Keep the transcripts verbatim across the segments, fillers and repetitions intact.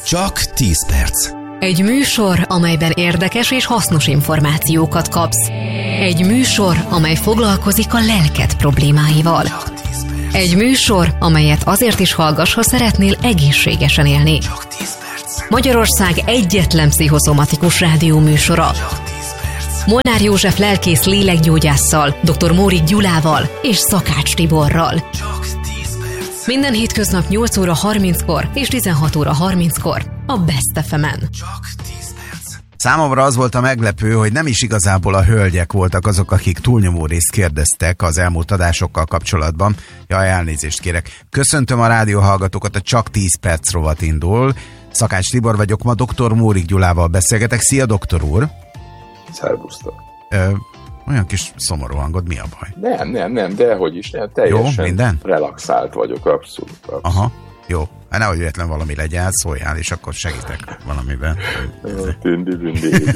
Csak tíz perc. Egy műsor, amelyben érdekes és hasznos információkat kapsz. Egy műsor, amely foglalkozik a lelked problémáival. Egy műsor, amelyet azért is hallgass, ha szeretnél egészségesen élni. Magyarország egyetlen pszichoszomatikus rádió műsora. Molnár József lelkész lélekgyógyásszal, dr. Mórik Gyulával és Szakács Tiborral. Minden hétköznap nyolc óra harminckor és tizenhat óra harminckor a Best ef emen. Számomra az volt a meglepő, hogy nem is igazából a hölgyek voltak azok, akik túlnyomó részt kérdeztek az elmúlt adásokkal kapcsolatban. Jaj, elnézést kérek. Köszöntöm a rádióhallgatókat, a Csak tíz perc rovat indul. Szakács Tibor vagyok, ma doktor Mórik Gyulával beszélgetek. Szia, doktor úr! Szervusztok! Ö, olyan kis szomorú hangod, mi a baj? Nem, nem, nem, dehogy is, nem, teljesen jó, minden? relaxált vagyok, abszolút, abszolút. Aha, jó. Hát nehogy véletlen valami legyen, szóljál, és akkor segítek valamiben. Tündi, tündi.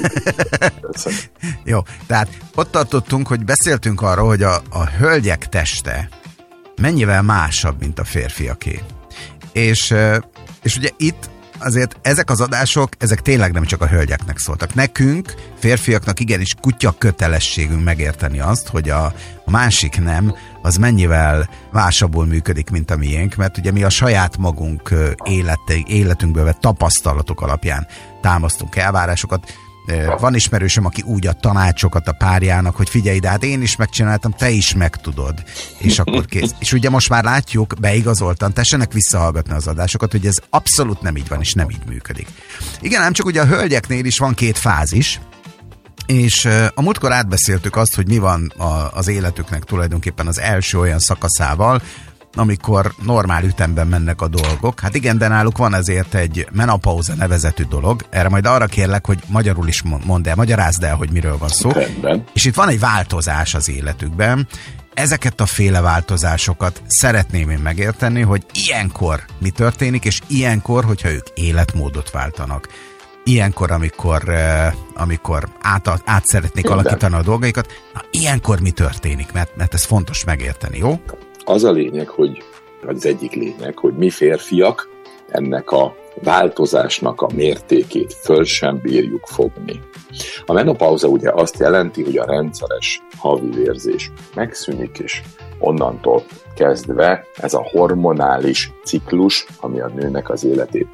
Jó, tehát ott tartottunk, hogy beszéltünk arról, hogy a, a hölgyek teste mennyivel másabb, mint a férfiaké. És, és ugye itt azért ezek az adások, ezek tényleg nem csak a hölgyeknek szóltak. Nekünk, férfiaknak igenis kutya kötelességünk megérteni azt, hogy a, a másik nem, az mennyivel másabbul működik, mint a miénk, mert ugye mi a saját magunk élete, életünkből vett tapasztalatok alapján támasztunk elvárásokat. Van ismerősöm, aki úgy ad tanácsokat a párjának, hogy figyelj ide, hát én is megcsináltam, te is megtudod. És akkor kész. És ugye most már látjuk, beigazoltan, tessenek visszahallgatni az adásokat, hogy ez abszolút nem így van, és nem így működik. Igen, ám csak ugye a hölgyeknél is van két fázis, és a múltkor átbeszéltük azt, hogy mi van az életüknek tulajdonképpen az első olyan szakaszával, amikor normál ütemben mennek a dolgok. Hát igen, de náluk van ezért egy menopauza nevezetű dolog. Erre majd arra kérlek, hogy magyarul is mondd el, magyarázd el, hogy miről van szó. Rendben. És itt van egy változás az életükben. Ezeket a féle változásokat szeretném én megérteni, hogy ilyenkor mi történik, és ilyenkor, hogyha ők életmódot váltanak. Ilyenkor, amikor, amikor át, át szeretnék alakítani a dolgaikat, na, ilyenkor mi történik, mert, mert ez fontos megérteni, jó? Az a lényeg, hogy az egyik lényeg, hogy mi férfiak ennek a változásnak a mértékét föl sem bírjuk fogni. A menopauza ugye azt jelenti, hogy a rendszeres havi vérzés megszűnik, és onnantól kezdve ez a hormonális ciklus, ami a nőnek az életét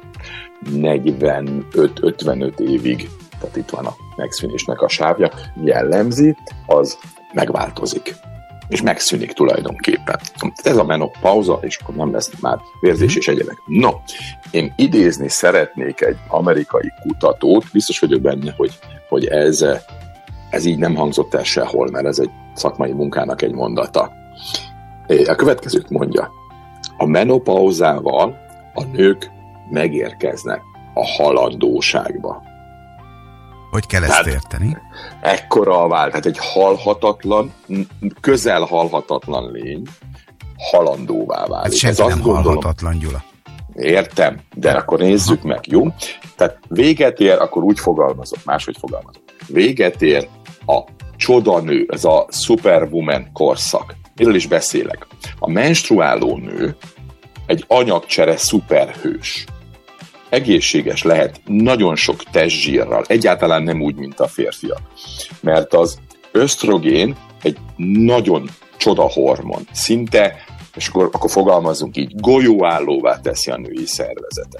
negyvenöt-ötvenöt évig, tehát itt van a megszűnésnek a sávja, jellemzi, az megváltozik. És megszűnik tulajdonképpen. Ez a menopauza, és akkor nem lesz már vérzés és egyebek. No, én idézni szeretnék egy amerikai kutatót, biztos vagyok benne, hogy, hogy ez, ez így nem hangzott el sehol, mert ez egy szakmai munkának egy mondata. A következőt mondja. A menopauzával a nők megérkeznek a halandóságba. Hogy kell ezt érteni? Ekkora a vált, tehát egy halhatatlan, közel halhatatlan lény halandóvá válik. Ez senki nem halhatatlan, Gyula. Értem, de akkor nézzük Aha. meg, jó? Tehát véget ér, akkor úgy fogalmazok, máshogy fogalmazok. Véget ér a csodanő, ez a superwoman korszak. Miről is beszélek? A menstruáló nő egy anyagcsere szuperhős. Egészséges lehet nagyon sok testzsírral, egyáltalán nem úgy, mint a férfiak. Mert az ösztrogén egy nagyon csoda hormon, szinte, és akkor, akkor fogalmazunk így, golyóállóvá teszi a női szervezetet.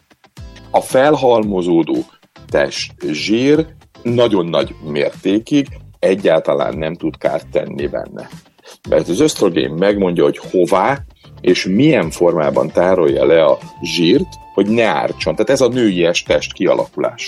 A felhalmozódó testzsír nagyon nagy mértékig egyáltalán nem tud kárt tenni benne. Mert az ösztrogén megmondja, hogy hová és milyen formában tárolja le a zsírt, hogy ne ártson. Tehát ez a nőies test kialakulása.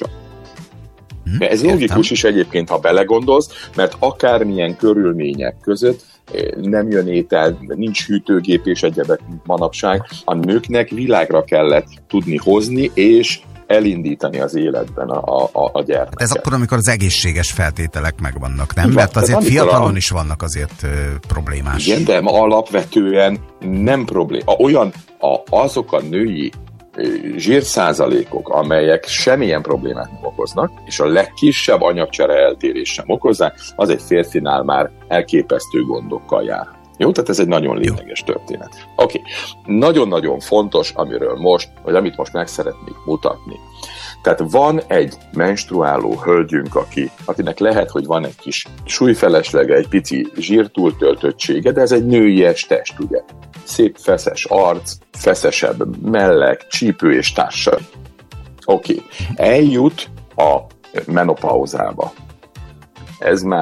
Hm, ez értem. Logikus is egyébként, ha belegondolsz, mert akármilyen körülmények között nem jön étel, nincs hűtőgép és egyebek manapság, a nőknek világra kellett tudni hozni, és elindítani az életben a, a, a gyermeket. Ez akkor, amikor az egészséges feltételek megvannak, nem? Van, mert azért fiatalon a... is vannak azért ö, problémás. Igen, de alapvetően nem probléma. Olyan, a, azok a női zsírszázalékok, amelyek semmilyen problémát nem okoznak, és a legkisebb anyagcsere eltérés sem okozzák, az egy férfinál már elképesztő gondokkal jár. Jó, tehát ez egy nagyon lényeges történet. Oké, okay. Nagyon-nagyon fontos, amiről most, vagy amit most meg szeretnék mutatni. Tehát van egy menstruáló hölgyünk, aki, akinek lehet, hogy van egy kis súlyfeleslege, egy pici zsírtúltöltöttsége, de ez egy nőies test, ugye? Szép feszes arc, feszesebb mellek, csípő és társai. Oké, okay. Eljut a menopauzába. Ez már